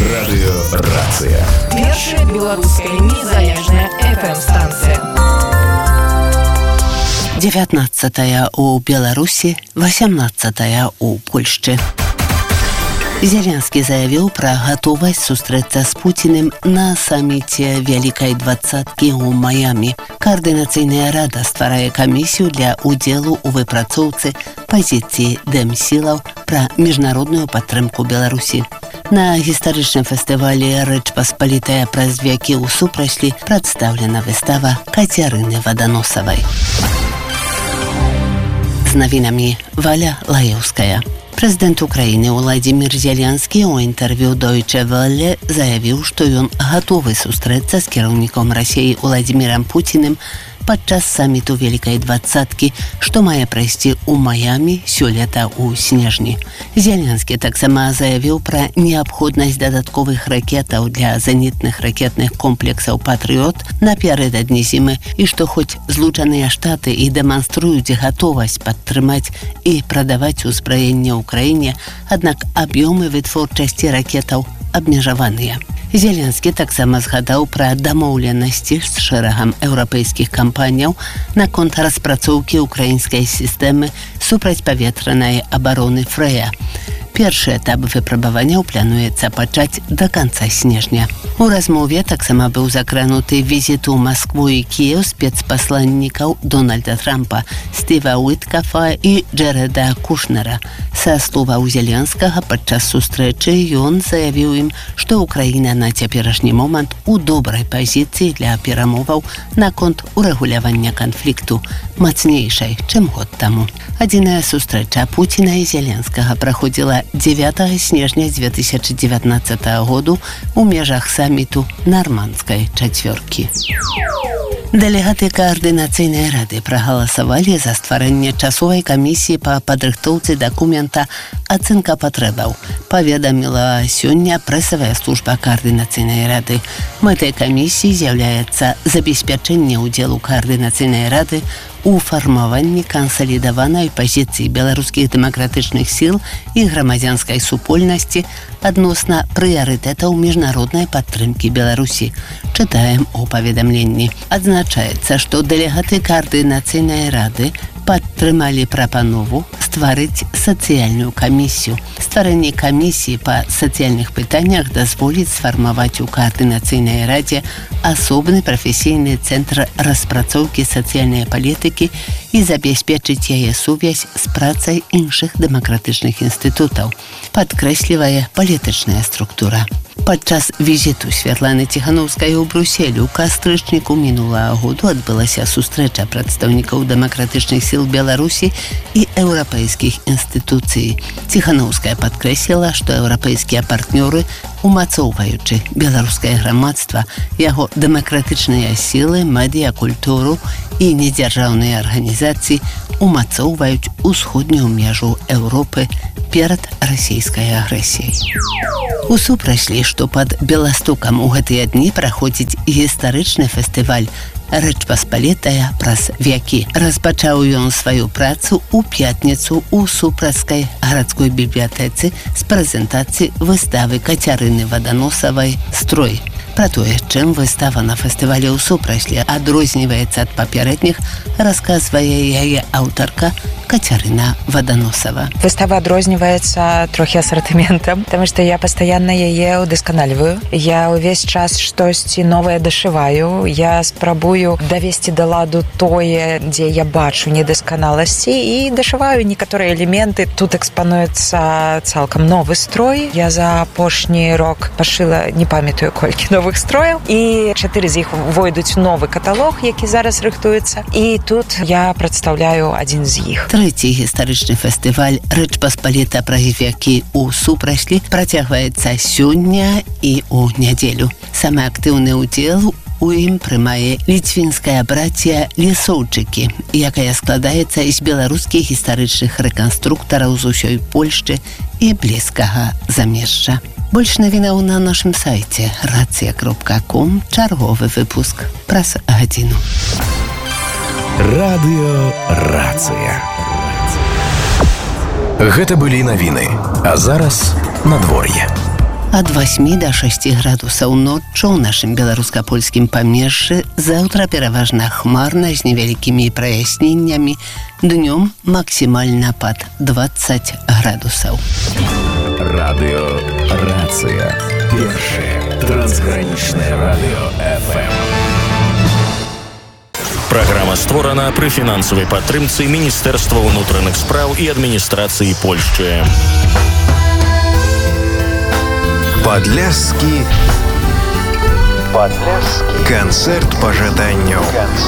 Радыёрацыя. Першая беларуская незалежная FM-станція. 19 у Беларусі, 18 у Польшчы. Зеленскі заявіў пра гатовасць сустрэцца з Пуціним на саміце Вялікай двадцаткі ў Майамі. Координацыйная рада стварае камісію для удзелу ў выпрацоўцы пазіцыі дэмсілаў пра міжнародную падтрымку Беларусі. На гістарычным фестывалі «Рэч Паспалітая праз векі» ў супраслі прадстаўлена выстава Кацярыны Ваданосавай. З навінамі Валя Лаеўская. Прэзідэнт Украіны Владзімір Зеленскі ў інтэрв'ю Deutsche Welle заявіў, што ён гатовы сустрэцца з кіраўніком Расіі Владзімірам Пуціним падчас саміту Вялікай двадцаткі, што мае прайсці ў Майамі сёлета ў снежні. Зеленскі таксама заявіў пра неабходнасць дадатковых ракетаў для зенітных ракетных комплексаў «Патрыёт» напярэдадні зімы і што хоць Злучаныя Штаты і дэманструюць гатовасць падтрымаць і прадаваць узбраенне Украіне, аднак аб'ёмы вытворчасці ракетаў абмежаваныя. Зеленскі таксама згадаў пра дамоўленасці з шэрагам еўрапейскіх кампаніяў наконт распрацоўкі украінскай сістэмы супрацьпаветранай абароны «Фрэя». Першы этап выпрабаванняў плануецца пачаць да канца снежня. У размове таксама быў закрануты візіт у Маскву і Кіеў спецпасланнікаў Дональда Трампа, Стіва Уіткафа і Джареда Кушнера. Са словаў Зеленскага падчас сустрэчы ён заявіў ім, што Украіна на цяперашні момант у добрай пазіцыі для перамоваў наконт урэгулявання канфлікту, мацнейшай, чым год таму. Адзіная сустрэча Пуціна і Зеленскага праходзіла 9 снежня 2019 году у межах саміту Нармандскай чацвёркі. Дэлегаты Координацыйнай рады прагаласавалі за стварэнне часовай камісіі па падрыхтоўцы дакумента «Ацэнка патрэбаў», паведаміла сёння прэсавая служба Координацыйнай рады. Мэтай камісіі з'яўляецца забеспячэнне ўдзелу Координацыйнай рады у фармаванні кансалідаванай пазіцыі беларускіх дэмакратычных сіл і грамадзянскай супольнасці адносна прыярытэтаў міжнароднай падтрымкі Беларусі. Чытаем у паведамленні. Адзначаецца, што дэлегаты Координацыйнай рады падтрымалі прапанову стварыць сацыяльную камісію. Стварэнне камісіі па сацыяльных пытаннях дазволіць сфармаваць у Координацыйнай радзе асобны прафесійны цэнтр распрацоўкі сацыяльнай палітыкі і забяспечыць яе сувязь з працай іншых дэмакратычных інстытутаў, падкрэслівае палітычная структура. Падчас візіту Святланы Ціханаўскай у Брюсселю ў кастрычніку мінулага году адбылася сустрэча прадстаўнікаў дэмакратычных сіл Беларусі і еўрапейскіх інстытуцый. Ціханаўская падкрэсліла, што еўрапейскія партнёры, умацоўваючы беларускае грамадства, яго дэмакратычныя сілы, медыа, культуру і недзяржаўныя арганізацыі умацоўваюць усходнюю межу Еўропы перад расійскай агрэсіяй. У супраслі, што пад Беластокам у гэтыя дні праходзіць гістарычны фестываль «Рэч Паспалітая праз векі». Распачаў ён сваю працу ў пятніцу ў Супрацкай гарадской бібліятэцы з прэзентацыі выставы Кацярыны Ваданосавай «Строй». Пра тое, чым выстава на фестывалі ў супраслі адрозніваецца ад папярэдніх, расказвае яе аўтарка Кацярына Ваданосава. Выстава адрозніваецца трохі асартыментам, таму што я пастаянна яе ўдасканальваю. Я ўвесь час штосьці новае дашываю. Я спрабую давесці да ладу тое, дзе я бачу недасканаласці, і дашываю некаторыя элементы. Тут экспануецца цалкам новы строй. Я за апошні рок пашыла, не памятаю колькі новых строяў, і 4 з іх увойдуць у новы каталог, які зараз рыхтуецца. І тут я прадстаўляю адзін з іх. Трэці гістарычны фестываль «Рэч Паспаліта праз векі» у супраслі працягваецца сёння і ў нядзелю. Самы актыўны ўдзел у ім прымае ліцвінская брація Лісоўчыкі, якая складаецца з беларускіх гістарычных рэканструктараў з усёй Польшчы і блізкага замежжа. Больш навінаў на нашым сайце racja.com. Чарговы выпуск праз гадзіну. Радыёрацыя. Гэта былі навіны, а зараз надвор'е. Ад 8 до 6 градусаў ноччу ў нашым беларуска-польскім памежжы, заўтра пераважна хмарна з невялікімі праясненнямі, днём максімальна пад 20 градусаў. Радыёрацыя. Першае трансгранічнае радыё FM. Праграма створана пры фінансавай падтрымцы Міністэрства ўнутраных спраў і адміністрацыі Польшчы. Падляшскі канцэрт пажаданняў.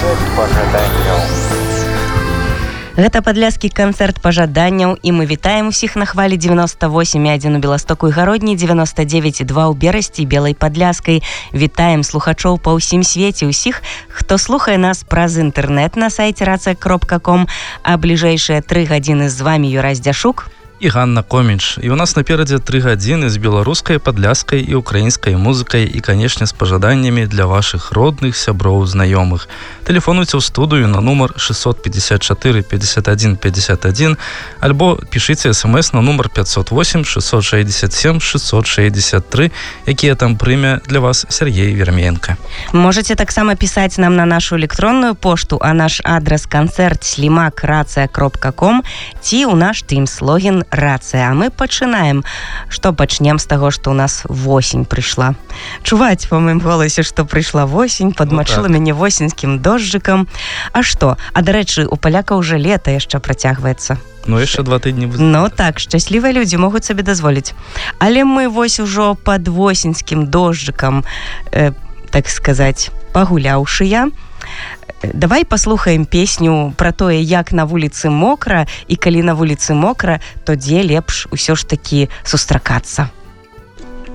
Гэта падляшскі канцэрт пажаданняў, і мы вітаем усіх на хвалі 98,1 у Беластоку і Гародні, 99,2 ў Берасці Белай Падляшскай. Вітаем слухачоў па ўсім свеце, усіх, хто слухае нас праз інтэрнэт на сайце racja.com, а бліжэйшыя 3 гадзіны з вамі Юрай Здзяшук і Ганна Коміч. І у нас наперадзе 3 гадзіны з беларускай, падляшскай і украінскай музыкай і, канешне, з пажаданнямі для вашых родных, сяброў, знаёмых. Тэлефонуйце ў студыю на нумар 654 51 51 альбо пішыце смс на нумар 508 667 663, якія там прыме для вас Сергей Верменко. Можете таксама пісаць нам на нашу электронную пошту, а наш адрас концерт@racja.com ці ў наш тым-слогін «Рацыя». А мы пачынаем. Што пачнем з таго, што ў нас восень прыйшла. Чуваць па маім голасе, што прыйшла восень, падмачыла мяне восеньскім дожджыкам. А што? А, дарэчы, у палякаў уже лета яшчэ працягваецца. Ну, яшчэ 2 тыдні будзе. Ну так, шчаслівыя людзі могуць сабе дазволіць. Але мы вось ужо пад восеньскім дожджыкам, так сказаць, пагуляўшыя. Давай паслухаем песню пра тое, як на вуліцы мокра, і калі на вуліцы мокра, то дзе лепш усё ж такі сустракацца.